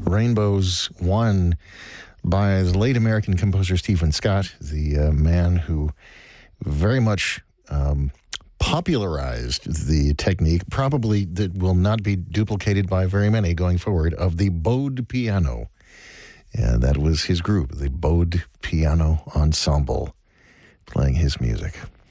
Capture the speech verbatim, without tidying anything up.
Rainbows One by the late American composer Stephen Scott, the uh, man who very much um, popularized the technique, probably that will not be duplicated by very many going forward, of the bowed piano. And that was his group, the Bowed Piano Ensemble, playing his music.